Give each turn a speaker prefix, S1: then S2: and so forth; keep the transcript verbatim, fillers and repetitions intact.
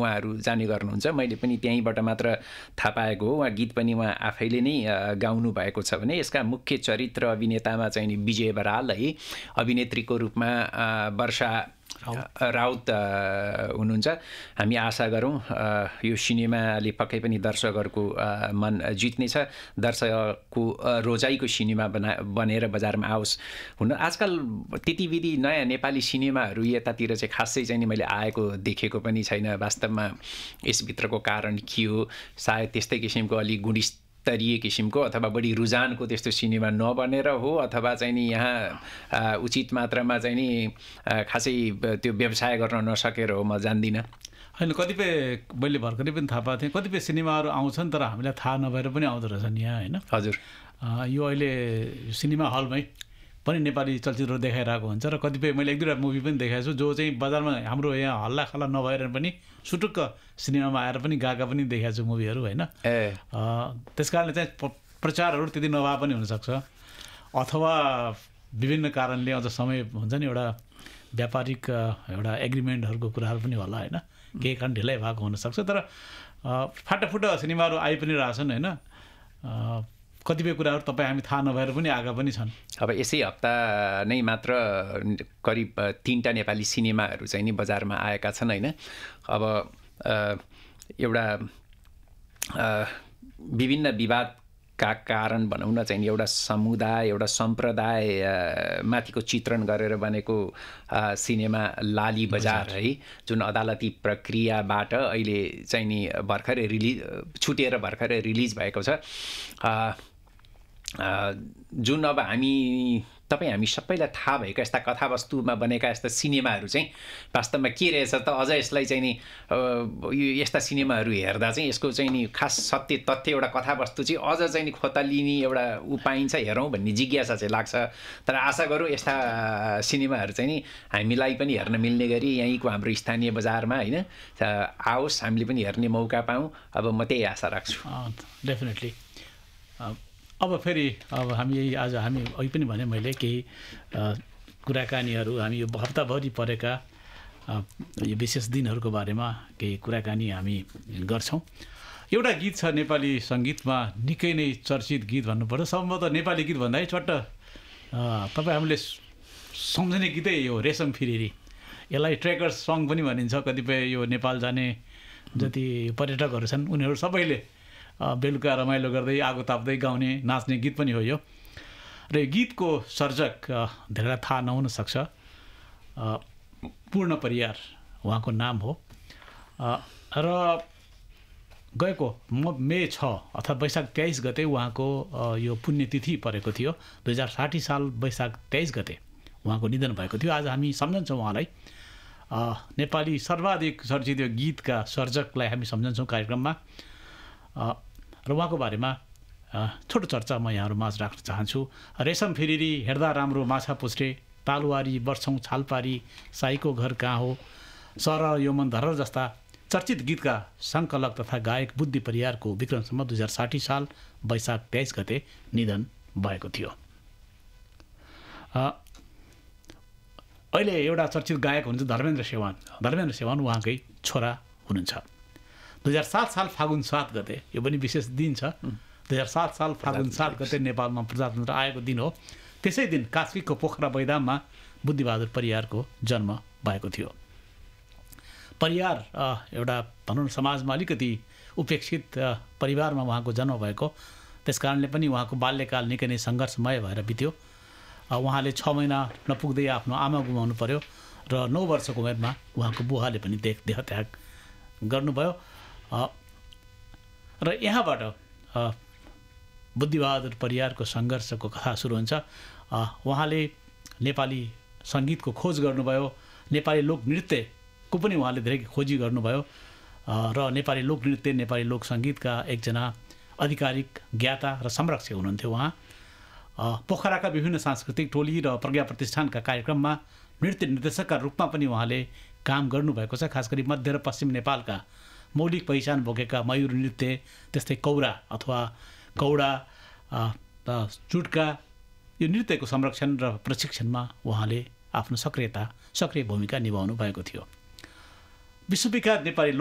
S1: उहाँहरू जाने गर्नुहुन्छ। मैले पनि त्यहीँबाट मात्र थाहा पाएको हो। उहाँ गीत पनि उहाँ आफैले नै गाउनु भएको छ भने यसका मुख्य चरित्र अभिनेतामा चाहिँ नि विजय बराल है, अभिनेत्रीको रूपमा वर्षा राउत हुनुहुन्छ। हामी आशा गरौँ यो सिनेमाले पक्कै पनि दर्शकहरूको मन जित्नेछ, दर्शकको रोजाइको सिनेमा बना बनेर बजारमा आओस्। हुन आजकल त्यति विधि नयाँ नेपाली सिनेमाहरू यतातिर चाहिँ खासै चाहिँ नि मैले आएको देखेको पनि छैन। वास्तवमा यसभित्रको कारण के हो? सायद त्यस्तै किसिमको अलिक गुणस्तरीय स्तरीय किसिमको अथवा बढी रुझानको त्यस्तो सिनेमा नबनेर हो, अथवा चाहिँ नि यहाँ उचित मात्रामा चाहिँ नि खासै त्यो व्यवसाय गर्न नसकेर हो, म जान्दिनँ।
S2: होइन, कतिपय मैले भर्खरै पनि थाहा पाएको थिएँ, कतिपय सिनेमाहरू आउँछन् तर हामीलाई थाहा नभएर पनि आउँदो रहेछन् यहाँ, होइन?
S1: हजुर।
S2: यो अहिले सिनेमा हलमै पनि नेपाली चलचित्रहरू देखाइरहेको हुन्छ र कतिपय मैले एक दुईवटा मुभी पनि देखाएको छु जो चाहिँ बजारमा हाम्रो यहाँ हल्ला खल्ला नभएर पनि सुटुक्क सिनेमामा आएर पनि गएका पनि देखाएको छु मुभीहरू, होइन?
S1: ए
S2: त्यस कारणले चाहिँ प्रचारहरू त्यति नभए पनि हुनसक्छ, अथवा विभिन्न कारणले अझ समय हुन्छ नि, एउटा व्यापारिक एउटा एग्रिमेन्टहरूको कुराहरू पनि होला, होइन? केही कारण ढिलाइ भएको हुनसक्छ। तर फाटाफुटा सिनेमाहरू आइ पनि रहेछन्, होइन? कतिपय कुराहरू तपाईँ हामी थाहा नभएर पनि आएका पनि छन्।
S1: अब यसै हप्ता नै मात्र करिब तिनवटा नेपाली सिनेमाहरू चाहिँ नि बजारमा आएका छन्, होइन? अब एउटा विभिन्न विवादका कारण भनौँ न चाहिँ एउटा समुदाय एउटा सम्प्रदाय माथिको चित्रण गरेर बनेको सिनेमा लाली बजार है, जुन अदालती प्रक्रियाबाट अहिले चाहिँ नि भर्खरै रिलिज छुटेर भर्खरै रिलिज भएको छ, जुन अब हामी तपाईँ हामी सबैलाई थाहा भएको यस्ता कथावस्तुमा बनेका यस्ता सिनेमाहरू चाहिँ वास्तवमा के रहेछ त, अझ यसलाई चाहिँ नि यो यस्ता सिनेमाहरू हेर्दा चाहिँ यसको चाहिँ नि खास सत्य तथ्य एउटा कथावस्तु चाहिँ अझ चाहिँ नि खोतलिने एउटा उ पाइन्छ, हेरौँ भन्ने जिज्ञासा चाहिँ लाग्छ। तर आशा गरौँ यस्ता सिनेमाहरू चाहिँ नि हामीलाई पनि हेर्न मिल्ने गरी यहीँको हाम्रो स्थानीय बजारमा, होइन, आओस्, हामीले पनि हेर्ने मौका पाऊँ। अब म त्यही आशा राख्छु।
S2: डेफिनेटली। अब फेरि अब हामी आज हामी अघि पनि भने मैले केही कुराकानीहरू हामी यो हप्ताभरि परेका यो विशेष दिनहरूको बारेमा केही कुराकानी हामी गर्छौँ। एउटा गीत छ नेपाली सङ्गीतमा निकै नै चर्चित गीत भन्नुपर्छ, सम्भवतः नेपाली गीत भन्दा चट्ट तपाईँ हामीले सम्झने गीतै यो रेशम फिरेरी। यसलाई ट्रेकर्स सङ पनि भनिन्छ। कतिपय यो नेपाल जाने जति पर्यटकहरू छन् उनीहरू सबैले बेलुका रमाइलो गर्दै आगो ताप्दै गाउने नाच्ने गीत पनि हो यो। र यो गीतको सर्जक धेरैलाई थाहा नहुन सक्छ, पूर्ण परियार उहाँको नाम हो। र गएको म मे छ अथवा वैशाख तेइस गते उहाँको यो पुण्यतिथि परेको थियो। दुई हजार साठी साल वैशाख तेइस गते उहाँको निधन भएको थियो। आज हामी सम्झन्छौँ उहाँलाई। नेपाली सर्वाधिक चर्चित यो गीतका सर्जकलाई हामी सम्झन्छौँ कार्यक्रममा। र उहाँको बारेमा छोटो चर्चा म यहाँहरू माझ राख्न चाहन्छु। रेशम फिरेरी, हेर्दा राम्रो माछा पुछ्रे, तालुवारी, वर्षौँ छालपारी, साईको घर कहाँ हो, सर यो मन धरर जस्ता चर्चित गीतका सङ्कलक तथा गायक बुद्धि परियारको विक्रमसम्म दुई हजार साठी साल वैशाख तेइस गते निधन भएको थियो। अहिले एउटा चर्चित गायक हुनुहुन्छ धर्मेन्द्र सेवान। धर्मेन्द्र सेवान उहाँकै छोरा हुनुहुन्छ। दुई हजार सात साल फागुन सात गते, यो पनि विशेष दिन छ, दुई हजार सात साल फागुन सात गते नेपालमा प्रजातन्त्र आएको दिन हो। त्यसै दिन कास्कीको पोखरा बैदाममा बुद्धिबहादुर परियारको जन्म भएको थियो। परियार एउटा भनौँ न समाजमा अलिकति उपेक्षित परिवारमा उहाँको जन्म भएको, त्यस कारणले पनि उहाँको बाल्यकाल निकै नै सङ्घर्षमय भएर बित्यो। उहाँले छ महिना नपुग्दै आफ्नो आमा गुमाउनु पर्यो र नौ वर्षको उमेरमा उहाँको बुवाले पनि देख देहत्याग गर्नुभयो। र यहाँबाट बुद्धिबहादुर परियारको सङ्घर्षको कथा सुरु हुन्छ। उहाँले नेपाली सङ्गीतको खोज गर्नुभयो, नेपाली लोकनृत्यको पनि उहाँले धेरै खोजी गर्नुभयो र नेपाली लोकनृत्य नेपाली लोकसङ्गीतका एकजना आधिकारिक ज्ञाता र संरक्षक हुनुहुन्थ्यो। उहाँ पोखराका विभिन्न सांस्कृतिक टोली र प्रज्ञा प्रतिष्ठानका कार्यक्रममा नृत्य निर्देशकका रूपमा पनि उहाँले काम गर्नुभएको छ। खास गरी मध्य र पश्चिम नेपालका मौलिक पहिचान बोकेका मयूर नृत्य, त्यस्तै कौडा अथवा कौडा, चुट्का, यो नृत्यको संरक्षण र प्रशिक्षणमा उहाँले आफ्नो सक्रियता सक्रिय भूमिका निभाउनु भएको थियो। विश्वविख्यात नेपाली